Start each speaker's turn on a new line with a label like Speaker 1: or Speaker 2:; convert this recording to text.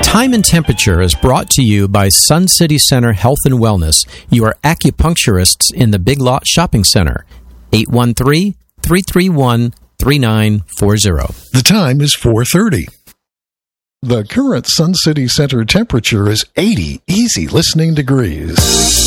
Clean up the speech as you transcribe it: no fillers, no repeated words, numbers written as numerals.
Speaker 1: Time and Temperature is brought to you by Sun City Center Health and Wellness, your acupuncturists in the Big Lot Shopping Center. 813-331-3940.
Speaker 2: The time is 4:30. The current Sun City Center temperature is 80 easy listening degrees.